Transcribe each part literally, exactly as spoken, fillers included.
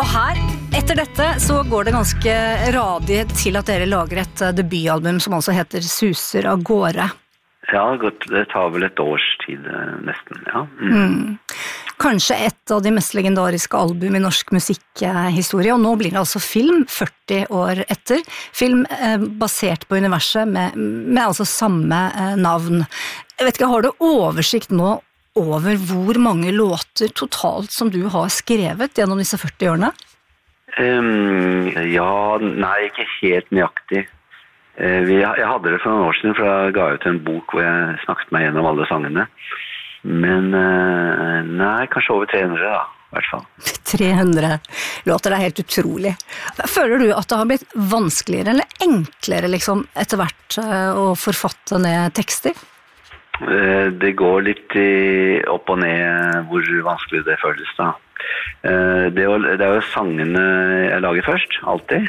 Og her, etter dette, så går det ganske radig til at dere lager et debutalbum som altså heter Suser av gårde. Ja, det tar vel et års tid, nesten, ja. Mm. Mm. Kanskje et av de mest legendariske album i norsk musikkhistorie, og nå blir det altså film førti år etter. Film eh, basert på universet med, med altså samme eh, navn. Jeg vet ikke, har du oversikt nå over hvor mange låter totalt som du har skrevet gjennom disse førti årene? Um, ja, nei, ikke helt nøyaktig. Uh, vi, jeg hadde det for noen år siden, for jeg ga ut en bok hvor jeg snakket meg gjennom alle sangene. Men uh, nei, kanskje over tre hundre da, i hvert fall. tre hundre låter, det er helt utrolig. Føler du at det har blitt vanskeligere eller enklere liksom, etter hvert uh, å forfatte ned tekster? Det går litt i, opp og ned hvor vanskelig det føles da. Det er, jo, det er jo sangene jeg lager først, alltid.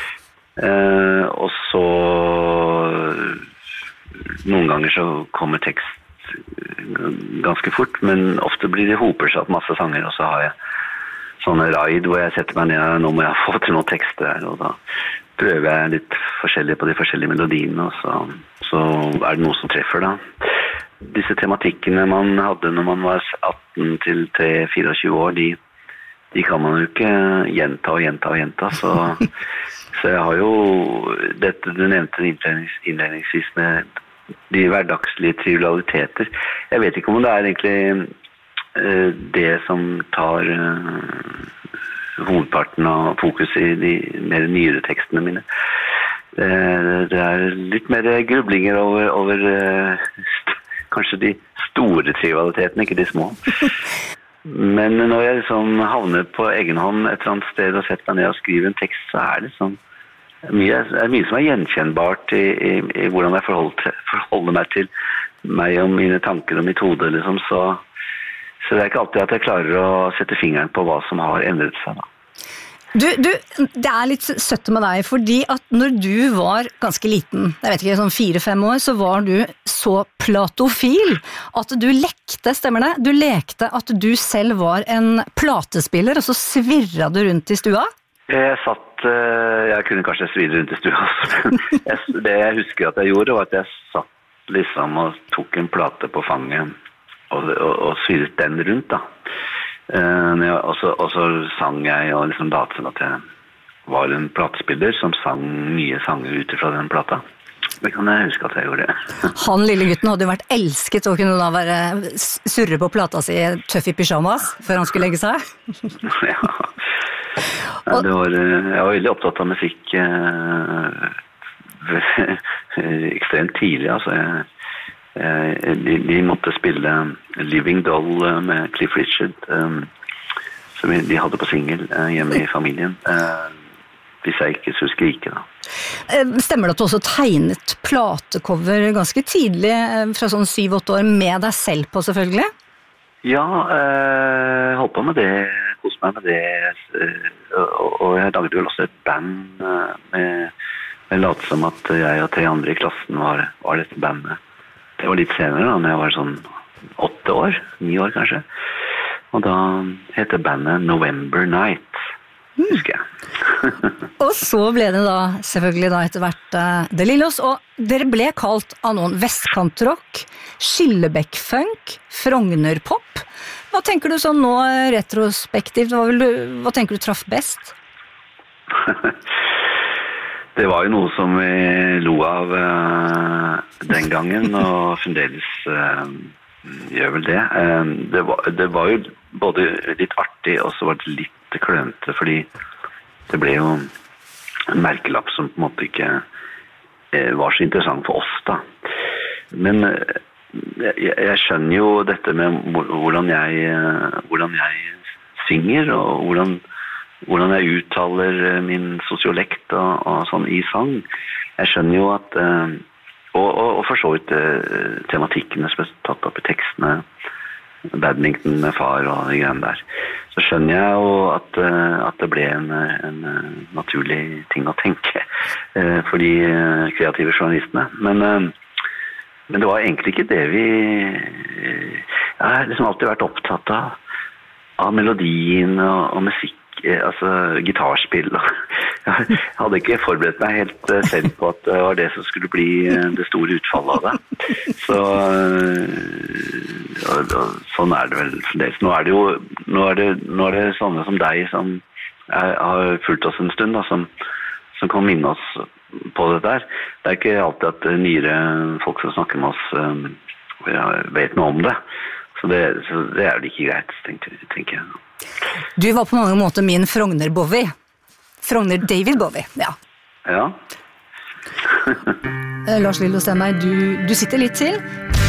Og så noen ganger så kommer tekst ganske fort, men ofte blir det hoper seg opp masse sanger, og så har jeg sånne raid hvor jeg setter meg ned, nå må jeg få til noen tekster her, og da prøver jeg litt forskjellig på de forskjellige melodiene, og så, så er det noe som treffer da. Disse tematikkene man hadde når man var atten til tjuefire år, de, de kan man jo ikke gjenta og gjenta og gjenta, så, så jeg har jo dette du nevnte innlednings, innledningsvis med de hverdagslige trivialiteter. Jeg vet ikke om det er egentlig uh, det som tar uh, hovedparten av fokus i de mer nyere tekstene mine. Uh, det er litt mer grublinger over, over uh, kanskje de store trivialitetene, ikke de små. Men når jeg liksom havner på egen hånd et eller annet sted og setter meg ned og skriver en tekst, så er det sånn mye, er mye som er gjenkjennbart i, i, i hvordan jeg forholder, forholder meg til meg og mine tanker og mitt hode, liksom. Så, så det er ikke alltid at jeg klarer å sette fingeren på hva som har endret seg da. Du, du, det er litt søtt med deg, fordi at når du var ganske liten, jeg vet ikke, sånn fire-fem år, så var du så platofil at du lekte, stemmer det? Du lekte at du selv var en platespiller, og så svirret du rundt i stua? Jeg satt, jeg kunne kanskje svirre rundt i stua, men det jeg husker at jeg gjorde var at jeg satt liksom og tok en plate på fanget og, og, og svirret den rundt da. Uh, og, så, og så sang jeg og liksom dat som at jeg var en platespiller som sang nye sanger ut fra den plata. Det kan jeg huske at jeg gjorde det. Han lille gutten hadde jo vært elsket å kunne da være surre på plata si tøff i pyjamas før han skulle legge seg. Ja. Ja, det var, jeg var veldig opptatt av musikk uh, ekstremt tidlig, altså jeg De, de måtte spille Living Doll med Cliff Richard, um, som de hadde på single uh, hjemme i familien, uh, hvis jeg ikke skulle skrike da. Stemmer det at du også tegnet platecover ganske tidlig, fra sånn syv-åtte år, med deg selv på selvfølgelig? Ja, uh, holdt på med det, koste meg med det, uh, og, og jeg lagde vel også et band uh, med, med lat som at jeg og tre andre i klassen var, var dette bandet. Det var litt senere da, når jeg var sånn åtte år, ni år kanskje. Og da heter bandet November Night, husker jeg. Og så ble det da selvfølgelig da etter hvert uh, The Lillos, og dere ble kalt av noen vestkantrock, Skillebekk-funk, Frogner-pop. Hva tenker du sånn nå retrospektivt? Hva, vil du, hva tenker du traff best? Det var jo noe som vi lo av uh, den gangen, og fremdeles uh, gjør vel det. Uh, det, var, det var jo både litt artig, og så var det litt klønete, fordi det ble jo en merkelapp som på en måte ikke uh, var så interessant for oss da. Men uh, jeg, jeg skjønner jo dette med hvordan jeg, uh, hvordan jeg synger, og hvordan hvordan jeg uttaler min sosiolekt og, og sånn i sang. Jeg skjønner jo at, uh, og, og, og for så vidt uh, tematikkene som er tatt opp i tekstene, badminton med far og de greiene der, så skjønner jeg jo at, uh, at det ble en, en uh, naturlig ting å tenke uh, for de uh, kreative journalistene. Men, uh, men det var egentlig ikke det vi... Uh, jeg har liksom alltid vært opptatt av, av melodien og, og musikk, altså gitarspill. Jeg hadde ikke forberedt meg helt selv på at det var det som skulle bli det store utfallet av det. Så og, og, sånn er det vel fremdeles. Nå er det jo nå er det, nå er det sånne som deg som er, har fulgt oss en stund, da, som, som kan minne oss på det der. Det er ikke alltid at nyere folk som snakker med oss vet noe om det. Så det, så det er det ikke greit, tenker, tenker jeg. Du var på mange måter min Frogner-Bowie. Frogner David Bowie, ja. Ja. Lars Lillo Stenberg, du, du sitter litt til.